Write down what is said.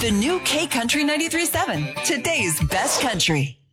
The new K Country 93.7, today's best country.